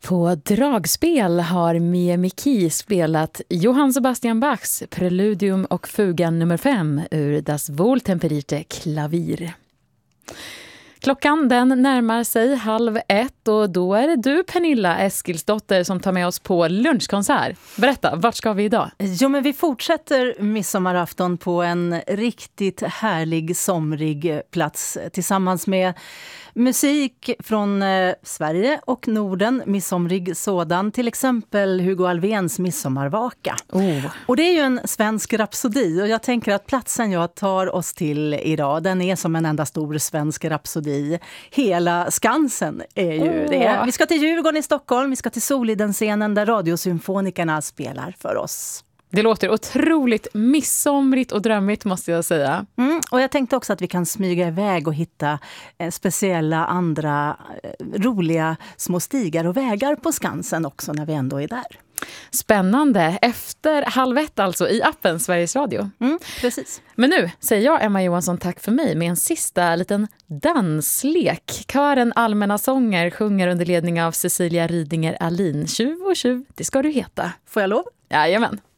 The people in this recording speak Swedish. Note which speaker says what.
Speaker 1: På dragspel har Mie Miki spelat Johann Sebastian Bachs Preludium och fugan nummer 5 ur Das Wohltemperierte Klavier. Klockan den närmar sig 12:30 och då är det du, Pernilla Eskilsdotter, som tar med oss på lunchkonsert. Berätta, vart ska vi idag?
Speaker 2: Jo, men vi fortsätter midsommarafton på en riktigt härlig, somrig plats tillsammans med musik från Sverige och Norden, midsomrig sådan, till exempel Hugo Alvéns Midsommarvaka. Och det är ju en svensk rapsodi och jag tänker att platsen jag tar oss till idag, den är som en enda stor svensk rapsodi. Hela Skansen är ju det. Vi ska till Djurgården i Stockholm, vi ska till Soliden-scenen där Radiosymfonikerna spelar för oss.
Speaker 1: Det låter otroligt midsomrigt och drömmigt, måste jag säga.
Speaker 2: Och jag tänkte också att vi kan smyga iväg och hitta speciella andra roliga små stigar och vägar på Skansen också när vi ändå är där.
Speaker 1: Spännande. Efter 12:30 alltså i appen Sveriges Radio.
Speaker 2: Precis.
Speaker 1: Men nu säger jag, Emma Johansson, tack för mig med en sista liten danslek. Kören Allmänna sånger sjunger under ledning av Cecilia Ridinger Alin. Tjuv och tjuv, det ska du heta.
Speaker 2: Får jag lov?
Speaker 1: Jajamän.